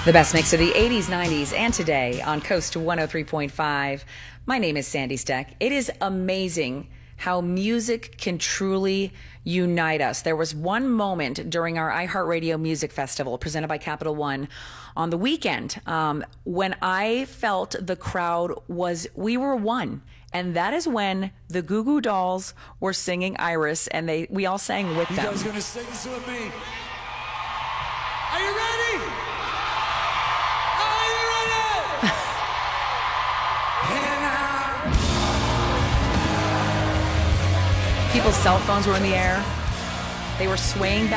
The best mix of the 80s, 90s, and today on Coast 103.5. My name is Sandy Steck. It is amazing how music can truly unite us. There was one moment during our iHeartRadio Music Festival presented by Capital One on the weekend when I felt the crowd we were one. And that is when the Goo Goo Dolls were singing Iris, and we all sang with them. You guys gonna sing this with me? Are you ready? Are you ready? People's cell phones were in the air. They were swaying back